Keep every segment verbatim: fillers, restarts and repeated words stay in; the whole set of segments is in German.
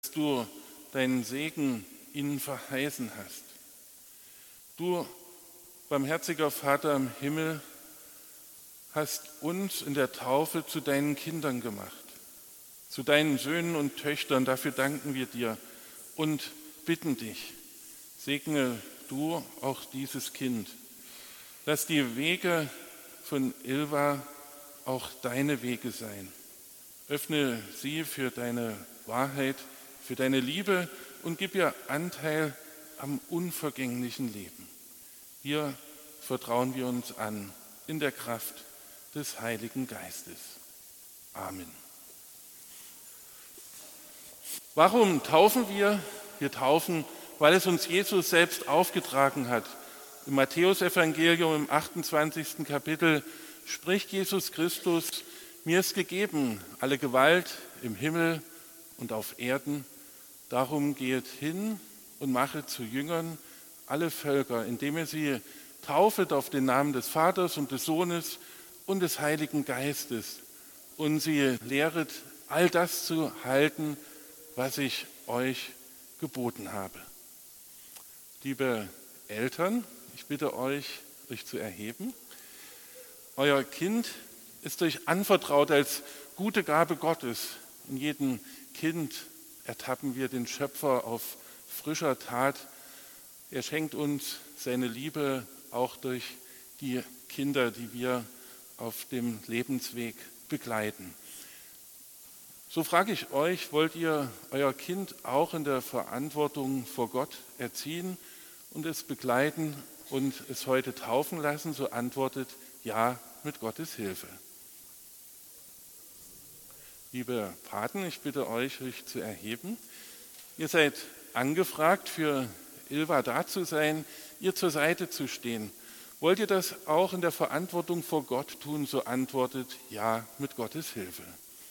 dass du deinen Segen ihnen verheißen hast. Du, barmherziger Vater im Himmel, hast uns in der Taufe zu deinen Kindern gemacht, zu deinen Söhnen und Töchtern. Dafür danken wir dir und bitten dich, segne du auch dieses Kind. Lass die Wege von Ilva auch deine Wege sein. Öffne sie für deine Wahrheit, für deine Liebe und gib ihr Anteil am unvergänglichen Leben. Hier vertrauen wir uns an, in der Kraft des Heiligen Geistes. Amen. Warum taufen wir? Wir taufen, weil es uns Jesus selbst aufgetragen hat. Im Matthäusevangelium im achtundzwanzigsten Kapitel spricht Jesus Christus: Mir ist gegeben alle Gewalt im Himmel und auf Erden. Darum geht hin und machet zu Jüngern alle Völker, indem ihr sie taufet auf den Namen des Vaters und des Sohnes und des Heiligen Geistes und sie lehret, all das zu halten, was ich euch geboten habe. Liebe Eltern, ich bitte euch, euch zu erheben. Euer Kind ist euch anvertraut als gute Gabe Gottes. In jedem Kind ertappen wir den Schöpfer auf frischer Tat. Er schenkt uns seine Liebe auch durch die Kinder, die wir auf dem Lebensweg begleiten. So frage ich euch, wollt ihr euer Kind auch in der Verantwortung vor Gott erziehen und es begleiten und es heute taufen lassen? So antwortet ja, mit Gottes Hilfe. Liebe Paten, ich bitte euch, euch zu erheben. Ihr seid angefragt, für Ilva da zu sein, ihr zur Seite zu stehen. Wollt ihr das auch in der Verantwortung vor Gott tun? So antwortet ja, mit Gottes Hilfe.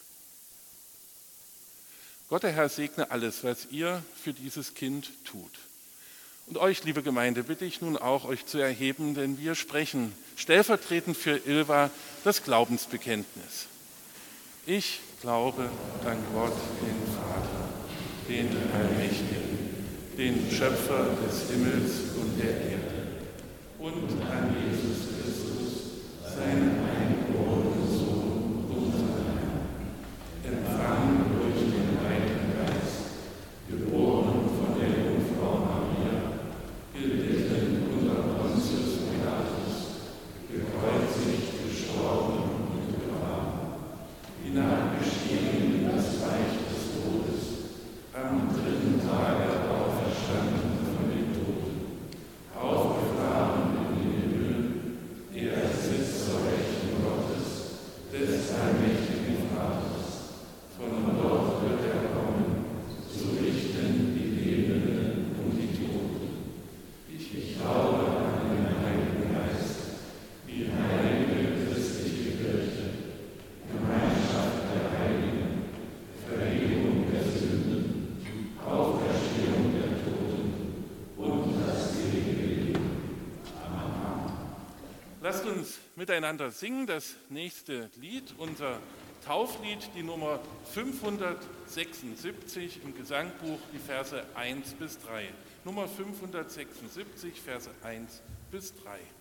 Gott, der Herr, segne alles, was ihr für dieses Kind tut. Und euch, liebe Gemeinde, bitte ich nun auch, euch zu erheben, denn wir sprechen stellvertretend für Ilva das Glaubensbekenntnis. Ich glaube an Gott, den Vater, den Allmächtigen, den Schöpfer des Himmels und der Erde, und an Jesus Christus, seinen eingeborenen Sohn, unseren Herrn, empfangen durch den Heiligen Geist, geboren von der Jungfrau Maria, gelitten unter Pontius Pilatus, gekreuzigt, gestorben und begraben, hinabgestiegen in das Reich des Todes, am dritten Tage auferstanden von den Toten, aufgefahren in den Himmel, er sitzt zur Rechten Gottes, des allmächtigen Vaters. Von dort wird er kommen, zu richten die Lebenden und die Toten. Ich glaube an den Heiligen Geist, die heilige christliche Kirche, Gemeinschaft der Heiligen, Vergebung der Sünden, Auferstehung der Toten und das ewige Leben. Amen. Lasst uns miteinander singen das nächste Lied, unser Tauflied, die Nummer fünfhundertsechsundsiebzig im Gesangbuch, die Verse eins bis drei. Nummer fünfhundertsechsundsiebzig, Verse eins bis drei.